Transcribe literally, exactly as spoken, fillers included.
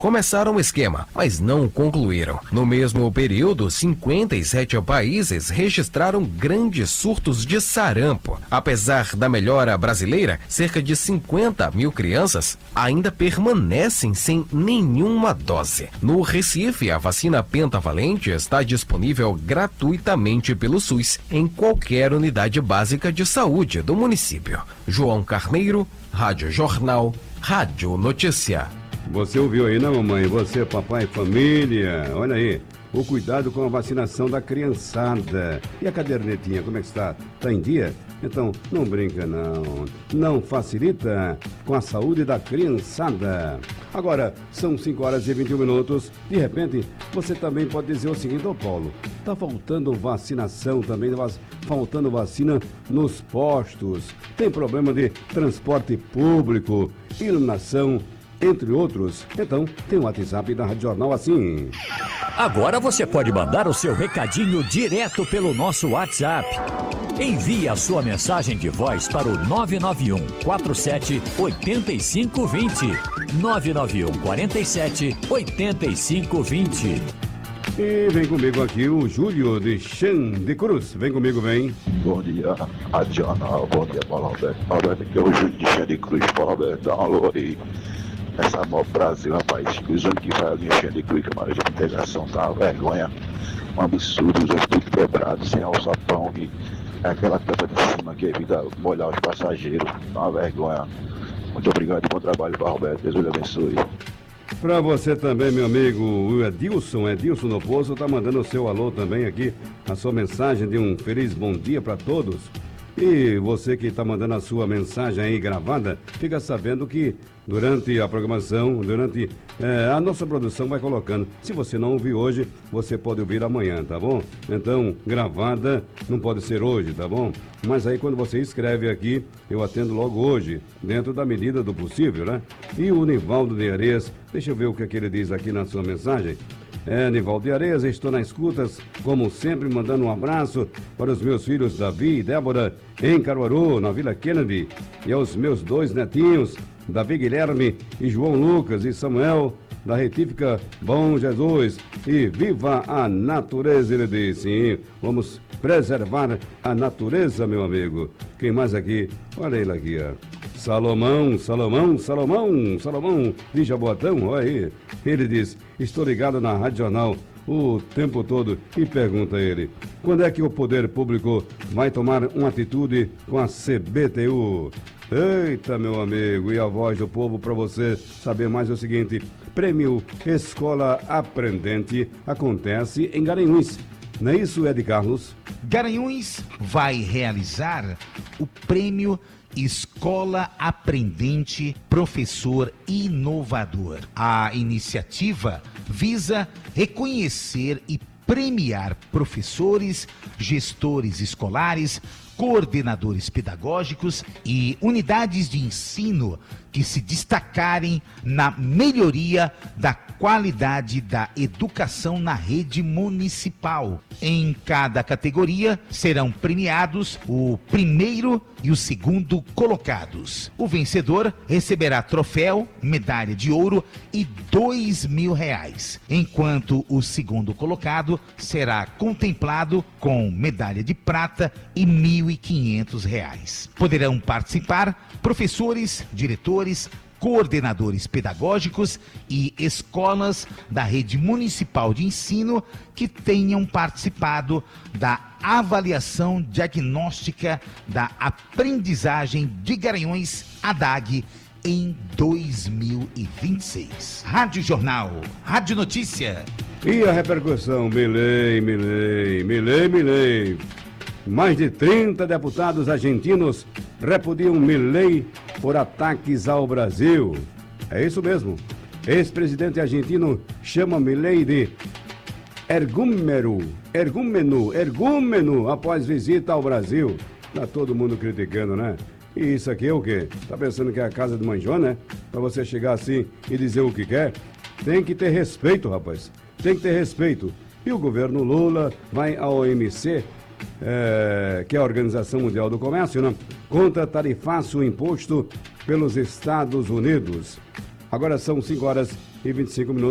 começaram o esquema, mas não concluíram. No mesmo período, cinquenta e sete países registraram grandes surtos de sarampo. Apesar da melhora brasileira, cerca de cinquenta mil crianças ainda permanecem sem nenhuma dose. No Recife, a vacina pentavalente está disponível gratuitamente pelo SUS em qualquer unidade básica de saúde do município. João Carneiro, Rádio Jornal, Rádio Notícia. Você ouviu aí, não, mamãe? Você, papai, família, olha aí, o cuidado com a vacinação da criançada. E a cadernetinha, como é que está? Está em dia? Então, não brinca não, não facilita com a saúde da criançada. Agora, são cinco horas e vinte e um minutos, de repente, você também pode dizer o seguinte, ô Paulo, tá faltando vacinação também, faltando vacina nos postos, tem problema de transporte público, iluminação, entre outros. Então, tem o WhatsApp da Rádio Jornal assim. Agora você pode mandar o seu recadinho direto pelo nosso WhatsApp. Envie a sua mensagem de voz para o nove nove um quatro sete oito cinco dois zero. nove nove um quatro sete oito cinco dois zero. E vem comigo aqui o Júlio de Xande Cruz. Vem comigo, vem. Bom dia, Rádio Jornal. Bom dia, Paulo Alberto. Paulo Alberto, aqui é o Júlio de Xande Cruz. Paulo Alberto, dá um alô aí. Essa mó Brasil, rapaz, os únicos que fazem encher de cruz, que a de integração tá uma vergonha, um absurdo, os outros tudo quebrados, sem alçapão, e aquela tampa de cima que evita molhar os passageiros, tá uma vergonha. Muito obrigado e bom trabalho para Roberto, Deus lhe abençoe. Para você também, meu amigo, o Edilson, Edilson no Poço, tá mandando o seu alô também aqui, a sua mensagem de um feliz bom dia para todos. E você que está mandando a sua mensagem aí gravada, fica sabendo que durante a programação, durante é, a nossa produção vai colocando. Se você não ouvir hoje, você pode ouvir amanhã, tá bom? Então, gravada não pode ser hoje, tá bom? Mas aí quando você escreve aqui, eu atendo logo hoje, dentro da medida do possível, né? E o Nivaldo de Areias, deixa eu ver o que, é que ele diz aqui na sua mensagem. É, Nivaldo de Areias, estou nas escutas, como sempre, mandando um abraço para os meus filhos Davi e Débora, em Caruaru, na Vila Kennedy, e aos meus dois netinhos, Davi Guilherme e João Lucas e Samuel, da retífica Bom Jesus. E viva a natureza, ele disse. Sim, vamos preservar a natureza, meu amigo. Quem mais aqui? Olha ele aqui, ó. Salomão, Salomão, Salomão, Salomão de Jaboatão, olha aí. Ele diz, estou ligado na Rádio Jornal o tempo todo e pergunta a ele, quando é que o poder público vai tomar uma atitude com a C B T U? Eita, meu amigo, e a voz do povo para você saber mais é o seguinte, Prêmio Escola Aprendente acontece em Garanhuns. Não é isso, Ed Carlos? Garanhuns vai realizar o Prêmio Escola Aprendente Professor Inovador. A iniciativa visa reconhecer e premiar professores, gestores escolares, coordenadores pedagógicos e unidades de ensino que se destacarem na melhoria da qualidade da educação na rede municipal. Em cada categoria serão premiados o primeiro e o segundo colocados. O vencedor receberá troféu, medalha de ouro e dois mil reais, enquanto o segundo colocado será contemplado com medalha de prata e mil e quinhentos reais. Poderão participar professores, diretores, coordenadores pedagógicos e escolas da rede municipal de ensino que tenham participado da avaliação diagnóstica da aprendizagem de Garanhuns, A D A G, em dois mil e vinte e seis. Rádio Jornal, Rádio Notícia. E a repercussão, Milei, Milei, Milei, Milei. Mais de trinta deputados argentinos repudiam Milei por ataques ao Brasil. É isso mesmo. Ex-presidente argentino chama Milei de ergúmeno, ergúmeno, ergúmeno após visita ao Brasil. Tá todo mundo criticando, né? E isso aqui é o quê? Tá pensando que é a casa do manjão, né? Pra você chegar assim e dizer o que quer? Tem que ter respeito, rapaz. Tem que ter respeito. E o governo Lula vai à O M C, É, que é a Organização Mundial do Comércio, né? Contra tarifaço imposto pelos Estados Unidos. Agora são cinco horas e vinte e cinco minutos.